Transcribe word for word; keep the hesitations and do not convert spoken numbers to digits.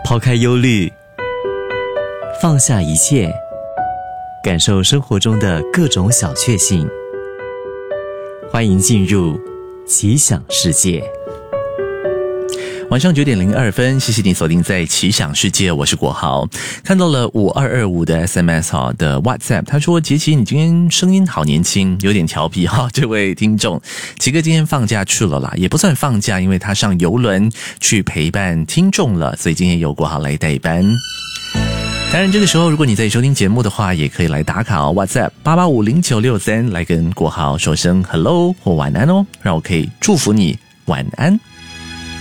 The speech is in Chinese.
抛开忧虑，放下一切，感受生活中的各种小确幸。欢迎进入奇想世界。 晚上九点零二分，谢谢你锁定在奇想世界，我是国豪。看到了五二二五的 S M S 哈的 WhatsApp， 他说杰奇你今天声音好年轻，有点调皮哈。这位听众，奇哥今天放假去了啦，也不算放假，因为他上邮轮去陪伴听众了，所以今天由国豪来代班。当然这个时候如果你在收听节目的话，也可以来打卡哦 WhatsApp 八八五零九六三来跟国豪说声 Hello 或晚安哦，让我可以祝福你晚安。